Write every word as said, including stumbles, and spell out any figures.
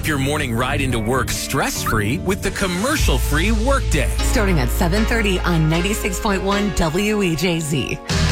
your morning ride into work stress-free with the commercial-free Workday. Starting at seven thirty on ninety-six point one W E J Z.